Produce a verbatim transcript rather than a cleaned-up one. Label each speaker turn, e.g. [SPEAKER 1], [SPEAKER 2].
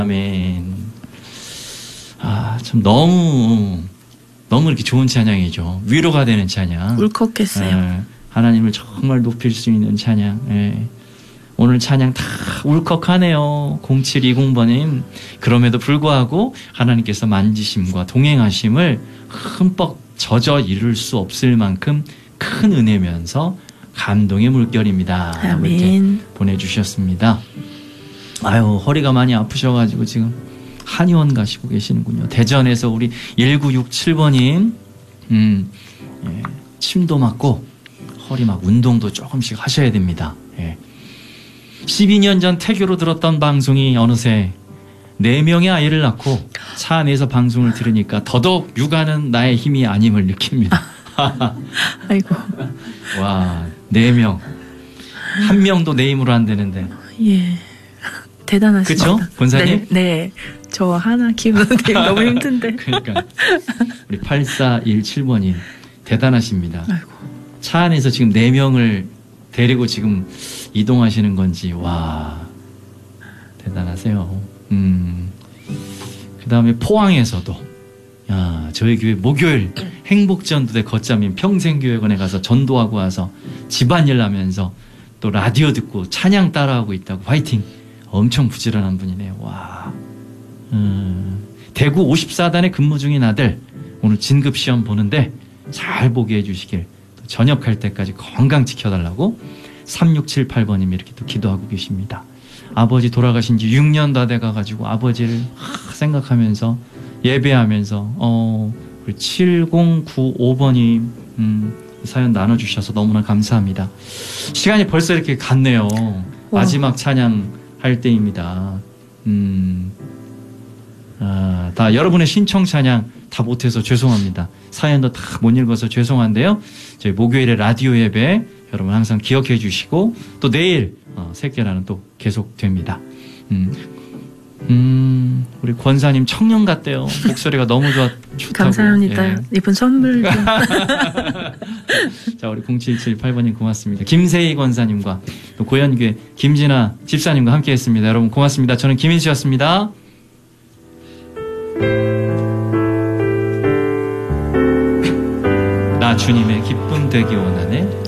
[SPEAKER 1] 아멘. 아, 참 너무 너무 이렇게 좋은 찬양이죠. 위로가 되는 찬양.
[SPEAKER 2] 울컥했어요.
[SPEAKER 1] 예, 하나님을 정말 높일 수 있는 찬양. 예. 오늘 찬양 다 울컥하네요. 공칠이공 번님. 그럼에도 불구하고 하나님께서 만지심과 동행하심을 흠뻑 젖어 이룰 수 없을 만큼 큰 은혜면서 감동의 물결입니다.
[SPEAKER 2] 아멘.
[SPEAKER 1] 보내주셨습니다. 아유, 허리가 많이 아프셔가지고 지금 한의원 가시고 계시는군요. 대전에서 우리 일구육칠 번님, 음, 예, 침도 맞고 허리 막 운동도 조금씩 하셔야 됩니다. 예. 십이 년 전 태교로 들었던 방송이 어느새 네 명의 아이를 낳고 차 안에서 방송을 들으니까 더더욱 육아는 나의 힘이 아님을 느낍니다.
[SPEAKER 2] 아이고.
[SPEAKER 1] 와, 네 명. 한 명도 내 힘으로 안 되는데.
[SPEAKER 2] 예. 대단하십니다.
[SPEAKER 1] 그쵸? 권사님?
[SPEAKER 2] 네, 네. 저 하나 키우는데 너무 힘든데.
[SPEAKER 1] 그러니까. 우리 팔사일칠 번님. 대단하십니다.
[SPEAKER 2] 아이고.
[SPEAKER 1] 차 안에서 지금 네 명을 데리고 지금 이동하시는 건지, 와. 대단하세요. 음. 그 다음에 포항에서도, 야, 저희 교회 목요일 행복전도대 거점인 평생교회관에 가서 전도하고 와서 집안일 하면서 또 라디오 듣고 찬양 따라하고 있다고 화이팅. 엄청 부지런한 분이네요. 와. 음, 대구 오십사 단에 근무 중인 아들 오늘 진급시험 보는데 잘 보게 해주시길, 또 전역할 때까지 건강 지켜달라고 삼육칠팔 번님이 이렇게 또 기도하고 계십니다. 아버지 돌아가신 지 육 년 다 돼가가지고 아버지를 생각하면서 예배하면서 어, 우리 칠공구오 번님 음, 사연 나눠주셔서 너무나 감사합니다. 시간이 벌써 이렇게 갔네요. 마지막 찬양 할 때입니다. 음, 아, 다 여러분의 신청 찬양 다 못해서 죄송합니다. 사연도 다 못 읽어서 죄송한데요. 저희 목요일에 라디오 예배 여러분 항상 기억해 주시고 또 내일 어, 새끼라는 또 계속됩니다. 음, 음, 우리 권사님 청년 같대요. 목소리가 너무 좋아, 좋다고.
[SPEAKER 2] 감사합니다.
[SPEAKER 1] 예.
[SPEAKER 2] 이번 선물 좀.
[SPEAKER 1] 자, 우리 공칠칠팔 번님 고맙습니다. 김세희 권사님과 또 고현교회 김진아 집사님과 함께 했습니다. 여러분 고맙습니다. 저는 김인수였습니다. 나 주님의 기쁨 되기 원하네.